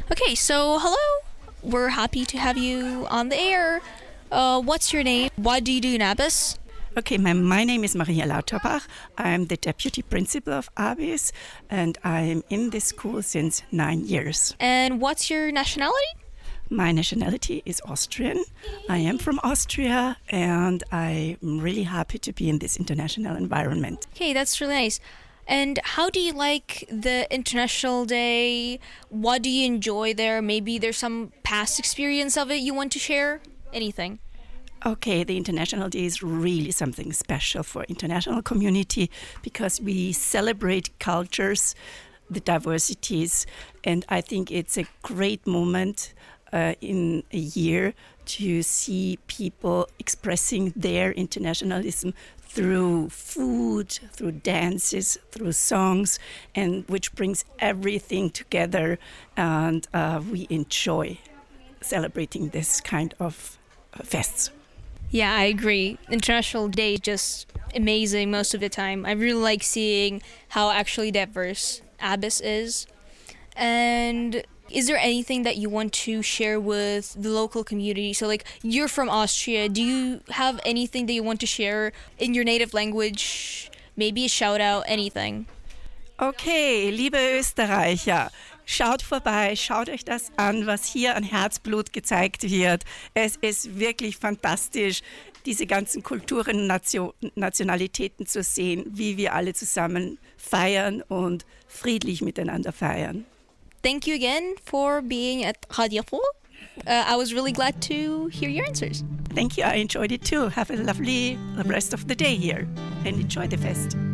Okay, so hello. We're happy to have you on the air. What's your name? What do you do in Abyss? Okay, my name is Maria Lauterbach. I'm the deputy principal of ABIS, and I'm in this school since 9 years. And what's your nationality? My nationality is Austrian. I am from Austria, and I'm really happy to be in this international environment. Okay, that's really nice. And how do you like the International Day? What do you enjoy there? Maybe there's some past experience of it you want to share? Anything? Okay, the International Day is really something special for international community because we celebrate cultures, the diversities, and I think it's a great moment in a year to see people expressing their internationalism through food, through dances, through songs, and which brings everything together, and we enjoy celebrating this kind of fests. Yeah, I agree. International Day is just amazing most of the time. I really like seeing how actually diverse Abyss is. And is there anything that you want to share with the local community? So, like, you're from Austria. Do you have anything that you want to share in your native language? Maybe a shout out, anything? Okay, liebe Österreicher, schaut vorbei, schaut euch das an, was hier an Herzblut gezeigt wird. Es ist wirklich fantastisch, diese ganzen Kulturen, Nationalitäten zu sehen, wie wir alle zusammen feiern und friedlich miteinander feiern. Thank you again for being at Radio Full. I was really glad to hear your answers. Thank you, I enjoyed it too. Have a lovely rest of the day here and enjoy the fest.